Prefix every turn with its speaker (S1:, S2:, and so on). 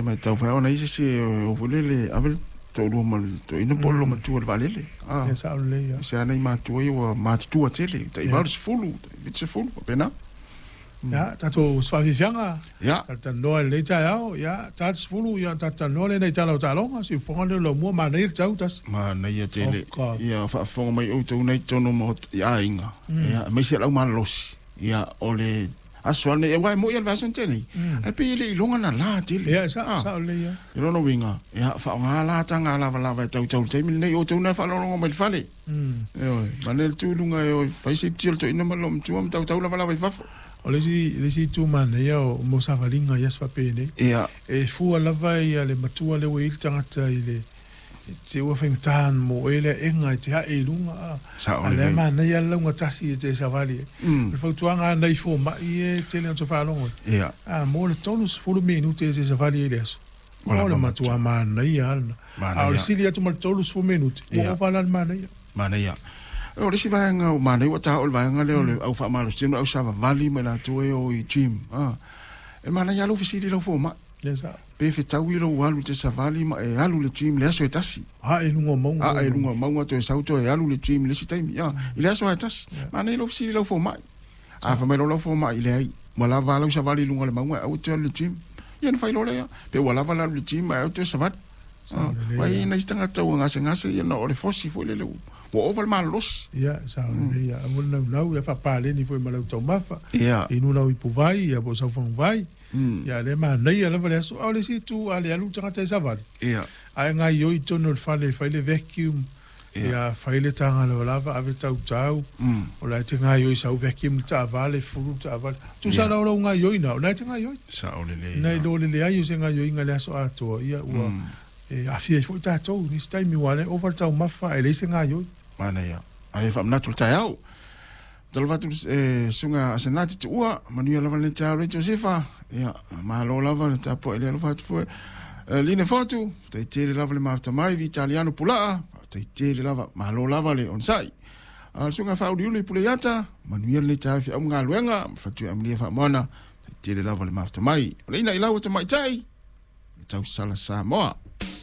S1: mai tau fa ona isi o volele avel to lo mal to ina polo ma tu valele
S2: Ya sa le ya.
S1: se ana ma tu yo ma tu tele tai vals fulu it's a fulu pena
S2: Ya tato swafianga.
S1: ya
S2: Ta no le ta ya ta fulu ya ta no le nei ta lo si fonga lo mo ma nei tau tas.
S1: ma na ia tele ia fa fonga mai o to nei tono mo ya inga ya me se la ma los ya ole aswale e wai mo ia vason tele e pe le longa na la tele
S2: Ya sa le ya.
S1: ro no winga ya fa nga la tanga la va tau te mi nei o to na fa lo mo fale manel tu lunga e fa se til to ina malom tu am tau la va fa
S2: O le si tu man ya o mo sa valinga ya swa pene.
S1: ya
S2: E fu ala vai le matua le we tangata ile te o feng tan mo ele enga te ha e lunga
S1: sa o
S2: ale man ya lunga tasi te sa vali. Le fa tuanga nei fo ma e te le to fa longo.
S1: ya
S2: Mo le tonus fu le minute te sa vali le so. Mo le matua man ya. A le sili atu mal tonus fu minute. O fa la man ya.
S1: mana ya o le si vai nga o mana o ta o vai nga le au fa malo sino au sa vali me la to e o i gym e mana ya lo fisili lo fo ma
S2: Yes.
S1: pe fe tau i lo walu te sa vali ma e alu le gym le aso e tasi
S2: Ha e lunga mo.
S1: e lunga maunga to e sau to e alu le gym le si taimi ya i le aso e tasi mana i lo fisili lo fo ma a fa me lo fo ma i le ai wala va lo sa vali lunga le maunga au te le gym ia na fai lo le ya pe wala va le gym au te sa vali wai na istanga tau ngase ia na o le fosi fo le o over mal los
S2: Ya sa le ya. Mo na ya fa pa le ni foi malau tau mafa.
S1: ya
S2: E nu na i pu vai ya bo sa fon vai. Ya le ma nei ala vale so ale si tu ale alu tanga te sa vale.
S1: ya
S2: Ai nga yo i tono fale fale vacuum. Ya fale tanga lo lava ave tau tau. O la te nga yo i sa vacuum ta vale fulu ta vale. Tu sa lo nga yo i na te nga yo.
S1: sa o le
S2: Nei do le ai se nga yo i nga le so ato ia ua. E afia fo ta to ni stai mi wale over tau mafa ele se nga yo.
S1: mana ya ai fa na tu ta au talva tu sunga asenati tu ua manu lava le tau le Josefa ya ma lo lava le tapo ele lo fatu fu line fotu te te lava le mafta mai vi italiano pula te te lava ma lo lava le on sai al sunga fa uli uli pule yata manu le tau fi am nga luenga fatu am le fa mona te te lava le mafta mai le ina ilawa te mai tai tau sala sa moa